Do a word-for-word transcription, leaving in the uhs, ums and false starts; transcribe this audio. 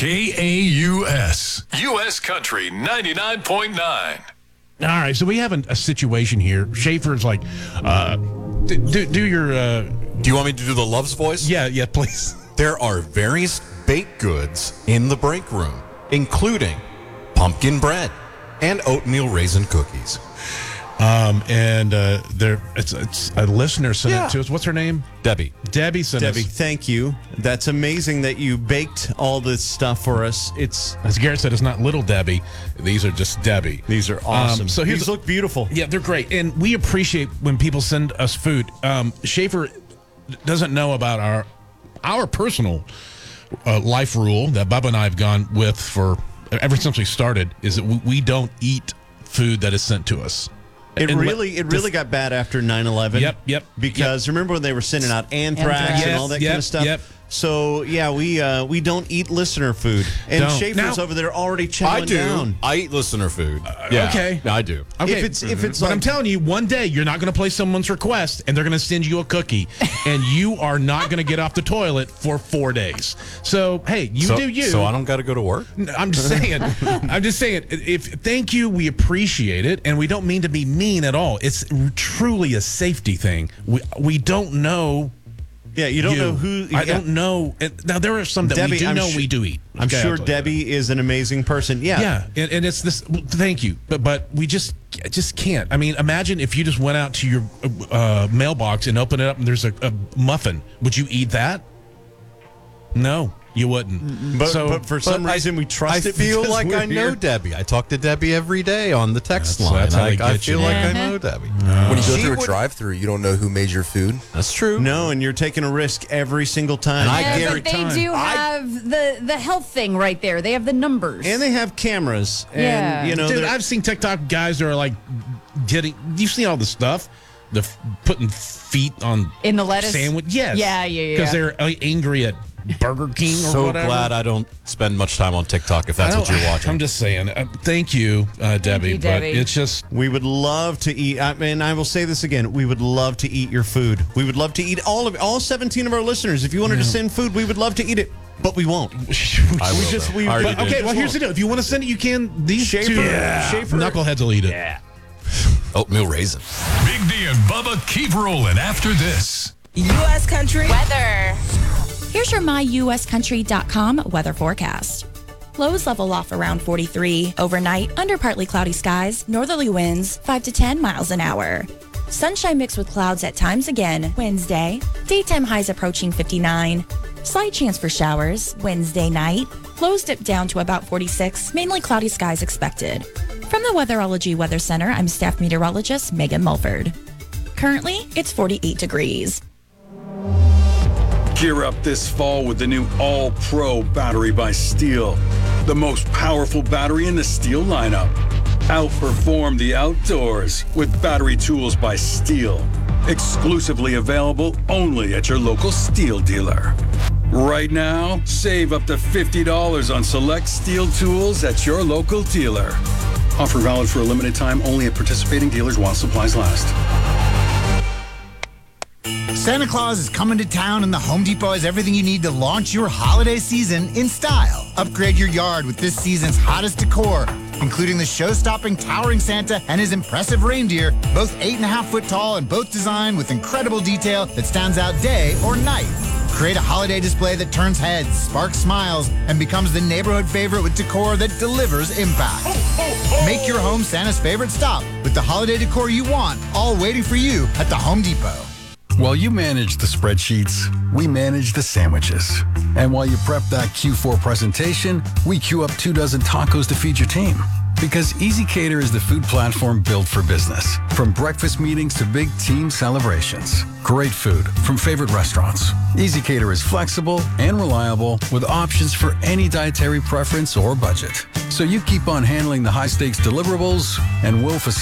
K A U S. U S Country ninety-nine point nine. All right, so we have an, a situation here. Schaefer's like, uh, do, do your... Uh, do you want me to do the Love's voice? Yeah, yeah, please. There are various baked goods in the break room, including pumpkin bread and oatmeal raisin cookies. Um, and uh, there, it's, it's a listener sent Yeah. it to us. What's her name? Debbie. Debbie sent Debbie, us. thank you. That's amazing that you baked all this stuff for us. It's As Garrett said, it's not little Debbie. These are just Debbie. These are awesome. Um, so here's These look beautiful. Yeah, they're great. And we appreciate when people send us food. Um, Schaefer doesn't know about our our personal uh, life rule that Bubba and I have gone with for ever since we started, is that we, we don't eat food that is sent to us. It And really, it really got bad after nine eleven. Yep, yep, Because remember when they were sending out anthrax, Anthrax. and all that Yes, kind yep, of stuff? yep. So, yeah, we uh, we don't eat listener food. And Don't. Schaefer's Now- over there already chowing I do. down. I eat listener food. yeah, okay. I do. Okay, If it's- if it's but like- I'm telling you, one day you're not going to play someone's request, and they're going to send you a cookie, and you are not going to get off the toilet for four days. So hey, you so, do you. So I don't got to go to work? I'm just saying. I'm just saying. If thank you, we appreciate it, and we don't mean to be mean at all. It's truly a safety thing. We we don't know. Yeah, you don't you. know who. I yeah. don't know. And now there are some that Debbie, we do I'm know su- we do eat. I'm Okay, sure I'll tell you Debbie is an amazing person. Yeah. Yeah, and, and it's this. Thank you, but but we just just can't. I mean, imagine if you just went out to your uh, mailbox and opened it up, and there's a, a muffin. Would you eat that? No, you wouldn't. But, so, but for some But I- reason, we trust I it. feel because like we're I know here. Debbie. I talk to Debbie every day on the text That's- line. that's how I, they I get feel you. like I Uh-huh. know Debbie. When you go She through a would- drive-through, you don't know who made your food. That's true. No, and you're taking a risk every single time. And I Yeah, guarantee- but they do have the the health thing right there. They have the numbers. And they have cameras. And, Yeah. you know, dude, they're- I've seen TikTok guys that are like getting. You've seen all the stuff, the f- putting feet on In the lettuce? sandwich. Yes. Yeah, yeah, yeah. Because they're uh, angry at Burger King or So whatever. glad I don't spend much time on TikTok if that's I what don't- you're watching. I'm just saying. Uh, thank you, uh, Debbie. you, but Debbie. it's just. we would love to eat. I mean, I will say this again. We would love to eat your food. We would love to eat all of all seventeen of our listeners. If you wanted to send food, we would love to eat it. But we won't. I we will, just though. we I already But, did. okay, well, here's the deal. If you want to send it, you can. These Schaefer- two Yeah. Schaefer- knuckleheads will eat it. Oatmeal raisin. Big D and Bubba keep rolling after this. U S Country Weather. Here's your my U S country dot com weather forecast. Lows level off around forty-three. Overnight, under partly cloudy skies, northerly winds five to ten miles an hour. Sunshine mixed with clouds at times again Wednesday. Daytime highs approaching fifty-nine. Slight chance for showers Wednesday night. Lows dip down to about forty-six. Mainly cloudy skies expected. From the Weatherology Weather Center, I'm staff meteorologist Megan Mulford. Currently, it's forty-eight degrees. Gear up this fall with the new All-Pro battery by Steel. The most powerful battery in the Steel lineup. Outperform the outdoors with battery tools by Steel. Exclusively available only at your local Steel dealer. Right now, save up to fifty dollars on select Steel tools at your local dealer. Offer valid for a limited time only at participating dealers while supplies last. Santa Claus is coming to town, and the Home Depot has everything you need to launch your holiday season in style. Upgrade your yard with this season's hottest decor, including the show-stopping towering Santa and his impressive reindeer, both eight and a half foot tall and both designed with incredible detail that stands out day or night. Create a holiday display that turns heads, sparks smiles, and becomes the neighborhood favorite with decor that delivers impact. Make your home Santa's favorite stop with the holiday decor you want, all waiting for you at the Home Depot. While you manage the spreadsheets, we manage the sandwiches. And while you prep that Q four presentation, we queue up two dozen tacos to feed your team. Because Easy Cater is the food platform built for business. From breakfast meetings to big team celebrations. Great food from favorite restaurants. Easy Cater is flexible and reliable with options for any dietary preference or budget. So you keep on handling the high-stakes deliverables and we'll facilitate